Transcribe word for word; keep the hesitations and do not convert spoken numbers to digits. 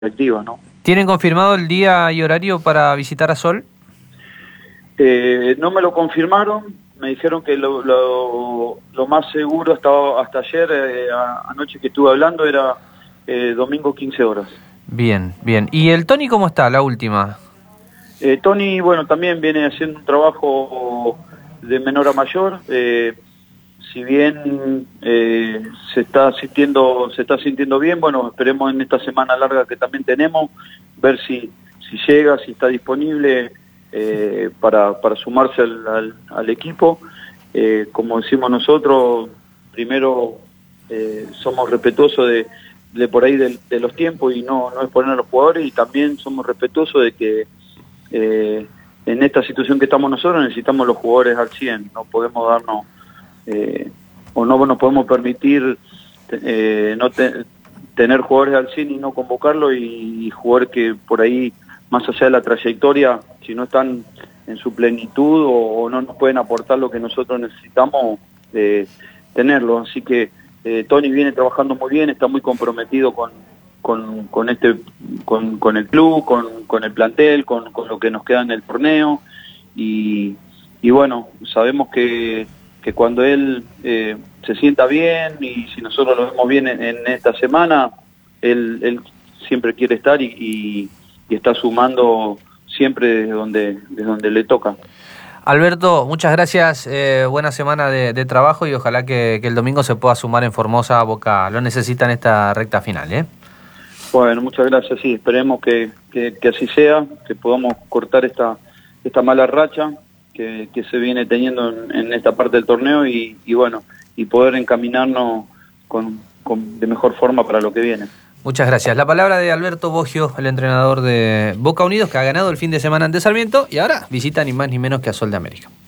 activa, ¿no? ¿Tienen confirmado el día y horario para visitar a Sol? Eh, no me lo confirmaron, me dijeron que lo, lo, lo más seguro hasta, hasta ayer, eh, a, anoche que estuve hablando, era eh, domingo quince horas. Bien, bien. ¿Y el Tony cómo está, la última? Eh, Tony, bueno, también viene haciendo un trabajo de menor a mayor, eh, si bien eh, se está sintiendo se está sintiendo bien, bueno, esperemos en esta semana larga que también tenemos, ver si, si llega, si está disponible eh, para, para sumarse al, al, al equipo. Eh, como decimos nosotros, primero eh, somos respetuosos de, de por ahí de, de los tiempos y no, no exponer a los jugadores, y también somos respetuosos de que eh, en esta situación que estamos nosotros necesitamos los jugadores al cien, no podemos darnos Eh, o no nos podemos permitir eh, no te, tener jugadores al cien y no convocarlo, y, y jugadores que por ahí, más allá de la trayectoria, si no están en su plenitud o, o no nos pueden aportar lo que nosotros necesitamos, eh, tenerlo. Así que eh, Tony viene trabajando muy bien, está muy comprometido con, con, con, este, con, con el club, con, con el plantel, con, con lo que nos queda en el torneo, y, y bueno, sabemos que que cuando él eh, se sienta bien y si nosotros lo vemos bien en, en esta semana, él, él siempre quiere estar y, y, y está sumando siempre desde donde, desde donde le toca. Alberto, muchas gracias, eh, buena semana de, de trabajo y ojalá que, que el domingo se pueda sumar en Formosa. Boca lo necesita en esta recta final, ¿eh? Bueno, muchas gracias, sí, esperemos que, que, que así sea, que podamos cortar esta, esta mala racha Que, que se viene teniendo en, en esta parte del torneo y, y bueno, y poder encaminarnos con, con, de mejor forma para lo que viene. Muchas gracias. La palabra de Alberto Boggio, el entrenador de Boca Unidos, que ha ganado el fin de semana ante Sarmiento y ahora visita ni más ni menos que a Sol de América.